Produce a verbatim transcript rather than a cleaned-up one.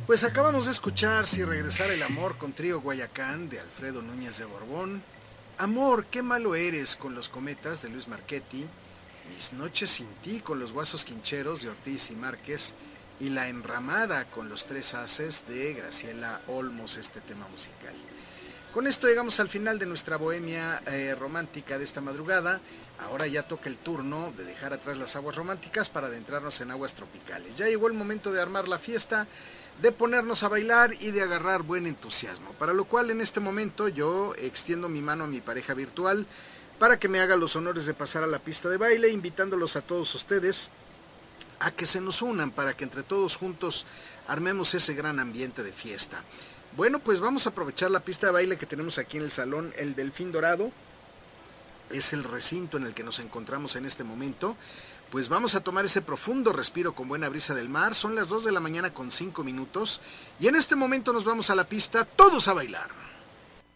Pues acabamos de escuchar Si regresara el amor con Trío Guayacán de Alfredo Núñez de Borbón, Amor, qué malo eres con los cometas de Luis Marchetti, Mis noches sin ti con los Guasos Quincheros de Ortiz y Márquez y La enramada con los Tres Haces de Graciela Olmos, este tema musical. Con esto llegamos al final de nuestra bohemia eh, romántica de esta madrugada. Ahora ya toca el turno de dejar atrás las aguas románticas para adentrarnos en aguas tropicales. Ya llegó el momento de armar la fiesta, de ponernos a bailar y de agarrar buen entusiasmo. Para lo cual en este momento yo extiendo mi mano a mi pareja virtual para que me haga los honores de pasar a la pista de baile, invitándolos a todos ustedes a que se nos unan para que entre todos juntos armemos ese gran ambiente de fiesta. Bueno, pues vamos a aprovechar la pista de baile que tenemos aquí en el salón, el Delfín Dorado. Es el recinto en el que nos encontramos en este momento. Pues vamos a tomar ese profundo respiro con buena brisa del mar. Son las dos de la mañana con cinco minutos. Y en este momento nos vamos a la pista, todos a bailar.